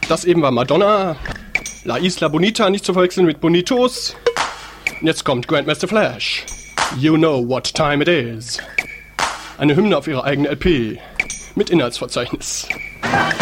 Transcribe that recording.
Das eben war Madonna. La Isla Bonita, nicht zu verwechseln mit Bonitos. Und jetzt kommt Grandmaster Flash. You know what time it is. Eine Hymne auf ihre eigene LP. Mit Inhaltsverzeichnis.